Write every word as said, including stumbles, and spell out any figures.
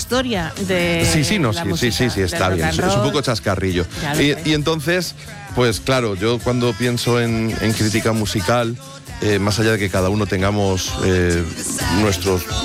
historia de Sí, sí, no, la sí, música, sí, sí, sí, está del bien. rock Es and un roll. poco chascarrillo. Claro, Y, claro. y entonces, pues claro, yo cuando pienso en, en crítica musical, eh, más allá de que cada uno tengamos eh, nuestros